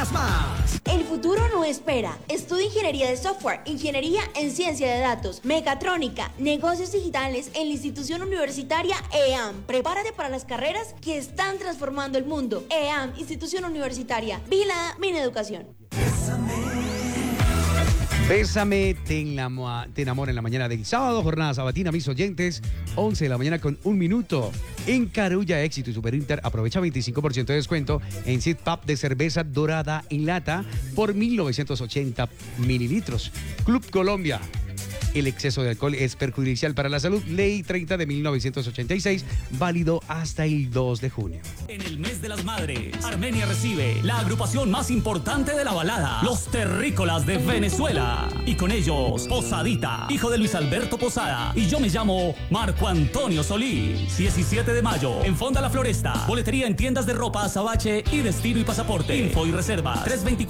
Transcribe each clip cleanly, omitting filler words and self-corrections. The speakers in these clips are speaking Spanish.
ganas más. El futuro no espera. Estudia ingeniería de software, ingeniería en ciencia de datos, mecatrónica, negocios digitales en la institución universitaria EAM. Prepárate para las carreras que están transformando el mundo. EAM, institución universitaria. Vigilada Mineducación. Bésame, te enamora en la mañana del sábado, jornada sabatina, mis oyentes, 11 de la mañana con 1 minuto. En Carulla, Éxito y Super Inter, aprovecha 25% de descuento en Sid Pub de cerveza dorada en lata por 1.980 mililitros. Club Colombia. El exceso de alcohol es perjudicial para la salud. Ley 30 de 1986, válido hasta el 2 de junio. En el mes de las madres, Armenia recibe la agrupación más importante de la balada, los Terrícolas de Venezuela. Y con ellos, Posadita, hijo de Luis Alberto Posada. Y yo me llamo Marco Antonio Solís. 17 de mayo, en Fonda La Floresta. Boletería en tiendas de ropa Azabache y Destino y Pasaporte. Info y reservas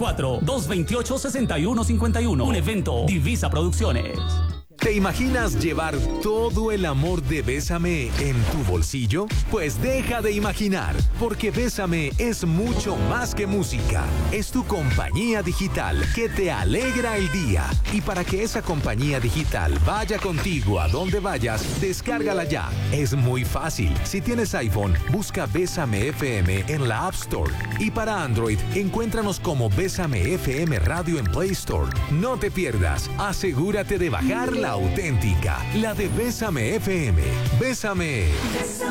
324-228-6151. Un evento Divisa Producciones. ¿Te imaginas llevar todo el amor de Bésame en tu bolsillo? Pues deja de imaginar, porque Bésame es mucho más que música. Es tu compañía digital que te alegra el día. Y para que esa compañía digital vaya contigo a donde vayas, descárgala ya. Es muy fácil. Si tienes iPhone, busca Bésame FM en la App Store. Y para Android, encuéntranos como Bésame FM Radio en Play Store. No te pierdas. Asegúrate de bajar la auténtica, la de Bésame FM. Bésame.